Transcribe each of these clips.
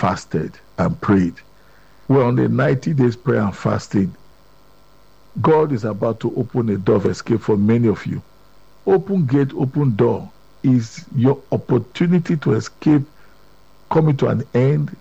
fasted and prayed. We're on the 90 days prayer and fasting. God is about to open a door of escape for many of you. Open gate, open door is your opportunity to escape coming to an end.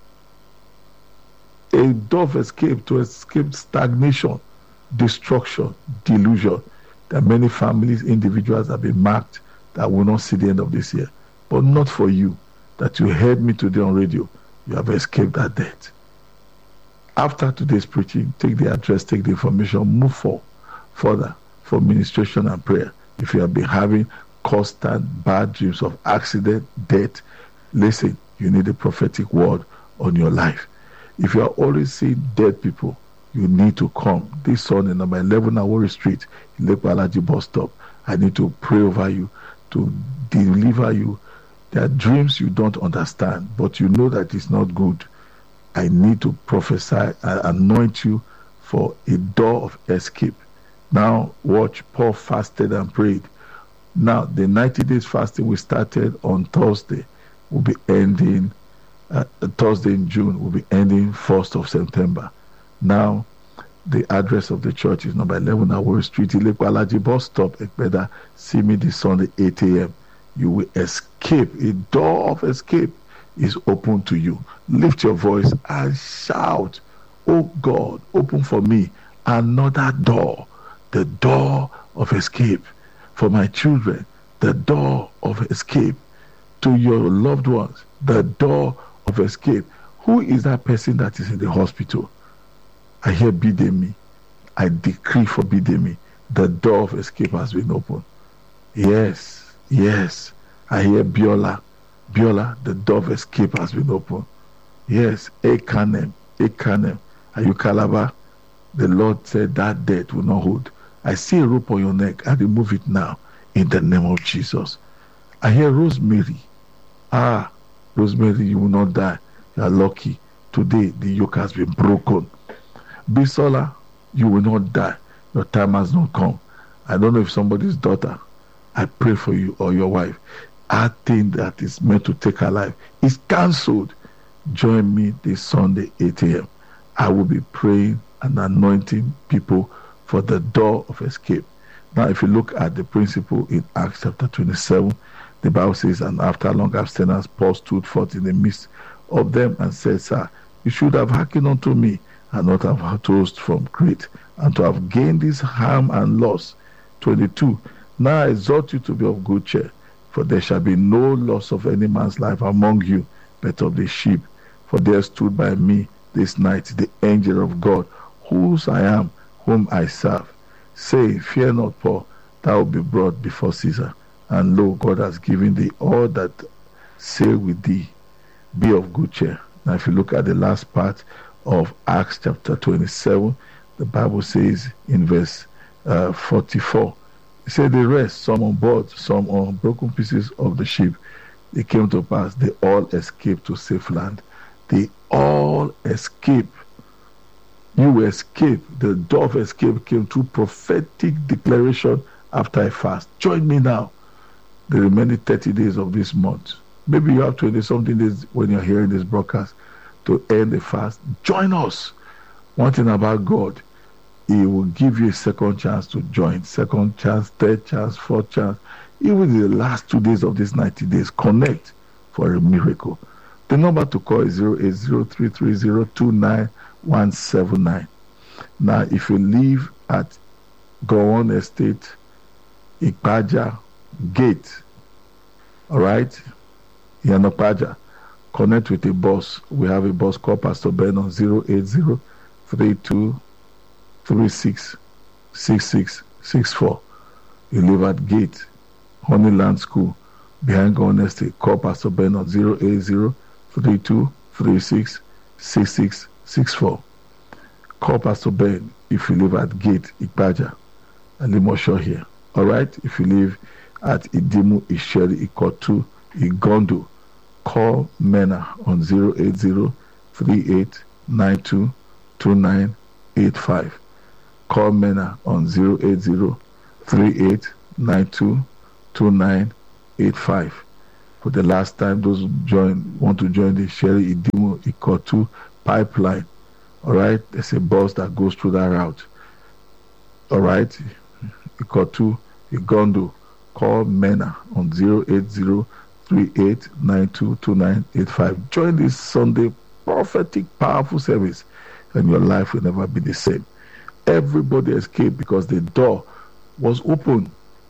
A door of escape to escape stagnation, destruction, delusion. There are many families, individuals that have been marked that will not see the end of this year. But not for you, that you heard me today on radio. You have escaped that death. After today's preaching, take the address, take the information, move further for ministration and prayer. If you have been having constant bad dreams of accident, death, listen, you need a prophetic word on your life. If you are always seeing dead people, you need to come this Sunday, number 11 Awori Street, Ilekwa bus stop. I need to pray over you, to deliver you. There are dreams you don't understand, but you know that it's not good. I need to prophesy and anoint you for a door of escape. Now watch, Paul fasted and prayed. Now the 90 days fasting we started on Thursday will be ending Thursday in June, will be ending 1st of September. Now the address of the church is number 11 Awori Street, Ilekwa bus stop, Ekpeda. See me this Sunday 8 a.m. You will escape. A door of escape is open to you. Lift your voice and shout, "Oh God, open for me another door, the door of escape for my children, the door of escape to your loved ones, the door of escape." Who is that person that is in the hospital? I hear Bidemi. I decree for Bidemi, the door of escape has been opened. Yes, yes. I hear Biola. Biola, the door of escape has been opened. Yes, Ekanem. Are you Calabar? The Lord said that death will not hold. I see a rope on your neck. I remove it now in the name of Jesus. I hear Rosemary. Rosemary, you will not die. You are lucky. Today, the yoke has been broken. Bisola, you will not die. Your time has not come. I don't know if somebody's daughter, I pray for you, or your wife. I think that is meant to take her life is cancelled. Join me this Sunday 8 a.m. I will be praying and anointing people for the door of escape. Now, if you look at the principle in Acts chapter 27, the Bible says, "And after long abstinence, Paul stood forth in the midst of them and said, Sir, you should have hearkened unto me, and not have tossed from Crete, and to have gained this harm and loss." 22. Now I exhort you to be of good cheer, for there shall be no loss of any man's life among you, but of the sheep. For there stood by me this night the angel of God, whose I am, whom I serve, saying, Fear not, Paul, thou wilt be brought before Caesar. And lo, God has given thee all that say with thee. Be of good cheer. Now if you look at the last part of Acts chapter 27, the Bible says in verse 44, it said, the rest, some on board, some on broken pieces of the ship, it came to pass, they all escaped to safe land. They all escape. You escape. The door of escape came through prophetic declaration after a fast. Join me now. The remaining 30 days of this month. Maybe you have 20-something days when you're hearing this broadcast to end the fast. Join us. One thing about God, He will give you a second chance to join. Second chance, third chance, fourth chance. Even in the last 2 days of these 90 days, connect for a miracle. The number to call is 08033029179. Now, if you live at Gowon Estate, Ikpaja Gate, all right, Yanopaja, connect with a bus. We have a bus called Pastor Ben on 08032366664. You live at Gate, Honeyland School, behind Gowon Estate. Call Pastor Ben on 08032366664. Call Pastor Ben if you live at Gate, Ikpaja, and Limosho here. All right? If you live at Idimu, Isheri, Ikotu, Igondo, call Mena on 08038922985. Call Mena on 08038922985. For the last time, those want to join the Sherry Idimu Ikotu pipeline. All right, there's a bus that goes through that route. All right, Ikotu Igondo. Call MENA on 08038922985. Join this Sunday prophetic, powerful service, and your life will never be the same. Everybody escaped because the door was open.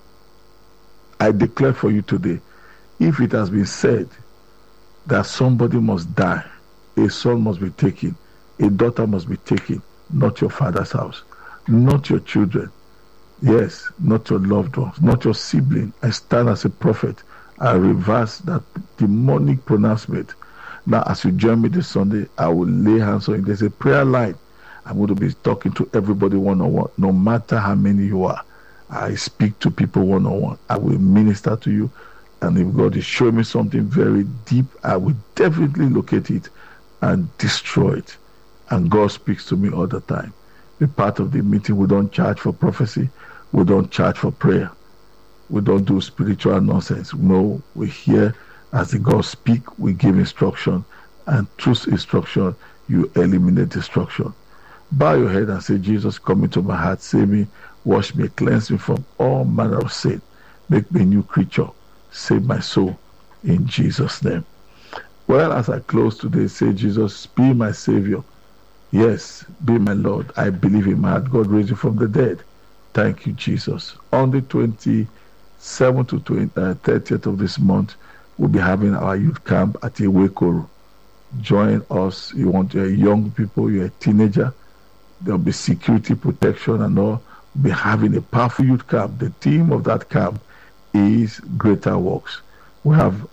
I declare for you today, if it has been said that somebody must die, a son must be taken, a daughter must be taken, not your father's house, not your children, yes, not your loved ones, not your sibling. I stand as a prophet. I reverse that demonic pronouncement. Now, as you join me this Sunday, I will lay hands on you. There's a prayer line. I'm going to be talking to everybody one-on-one, no matter how many you are. I speak to people one-on-one. I will minister to you. And if God is showing me something very deep, I will definitely locate it and destroy it. And God speaks to me all the time. Be part of the meeting. We don't charge for prophecy. We don't charge for prayer. We don't do spiritual nonsense. No, we hear as the God speak, we give instruction. And through instruction, you eliminate destruction. Bow your head and say, Jesus, come into my heart. Save me, wash me, cleanse me from all manner of sin. Make me a new creature. Save my soul in Jesus' name. Well, as I close today, say, Jesus, be my Savior. Yes, be my Lord. I believe in my heart God raised you from the dead. Thank you, Jesus. On the 27th to 30th of this month, we'll be having our youth camp at Iwekoro. Join us. You're young people, you're a teenager. There'll be security, protection, and all. We'll be having a powerful youth camp. The theme of that camp is Greater Works. We have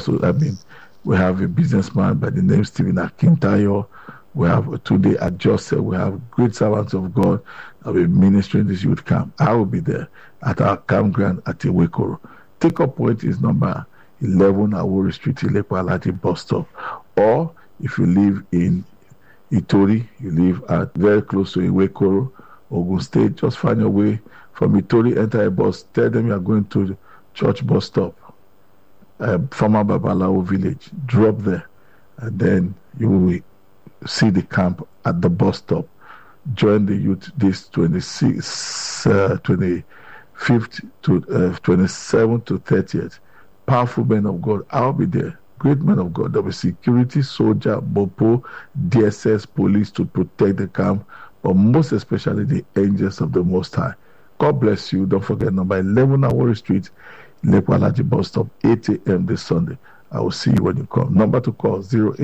we have a businessman by the name Stephen Akintayo. We have Tunde Adjusted. We have great servants of God that will be ministering this youth camp. I will be there at our campground at Iwekoro. Take-up point is number 11 Awori Street, Ilekwa Alhaji bus stop. Or if you live in Itori, you live at very close to Iwekoro, Ogun State, just find your way from Itori, enter a bus, tell them you are going to the church bus stop, former Babalawo village, drop there, and then you will see the camp at the bus stop. Join the youth this 25th to 27th to 30th. Powerful men of God, I'll be there. Great men of God. There will be security, soldier, BOPO, DSS, police to protect the camp, but most especially the angels of the Most High. God bless you. Don't forget number 11 Awori Street, Ilekwa Alhaji bus stop, 8 a.m. this Sunday. I will see you when you come. Number to call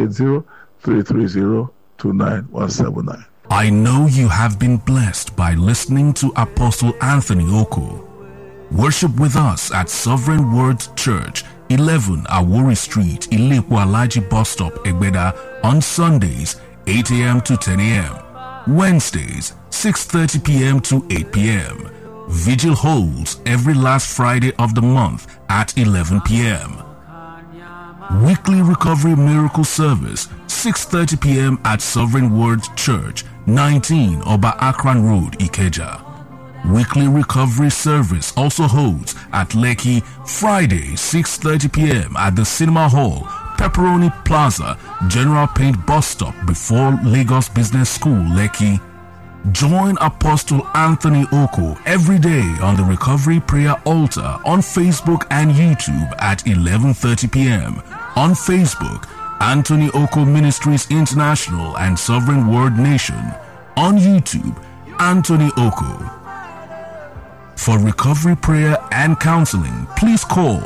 080-330-29179. I know you have been blessed by listening to Apostle Anthony Oko. Worship with us at Sovereign Word Church, 11 Awori Street, Ilekwa Alhaji bus stop, Egbeda, on Sundays, 8 a.m. to 10 a.m. Wednesdays, 6:30 p.m. to 8 p.m. Vigil holds every last Friday of the month at 11 p.m. Weekly Recovery Miracle Service, 6:30 p.m. at Sovereign Word Church, 19 Oba Akran Road, Ikeja. Weekly Recovery Service also holds at Lekki, Friday, 6:30 p.m. at the Cinema Hall, Pepperoni Plaza, General Paint Bus Stop before Lagos Business School, Lekki. Join Apostle Anthony Oko every day on the Recovery Prayer Altar on Facebook and YouTube at 11:30 p.m. On Facebook, Anthony Oko Ministries International and Sovereign Word Nation. On YouTube, Anthony Oko. For recovery prayer and counseling, please call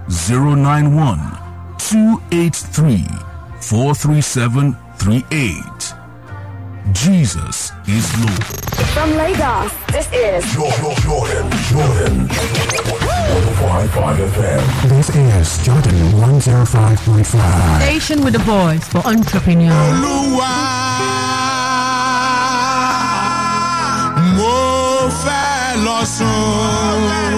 091-283-43738. Jesus is Lord. From Lagos, this is Jordan 105.5 FM. This is Jordan 105.5. Station with the voice for entrepreneurs. Mo fẹ́ lọ sùn.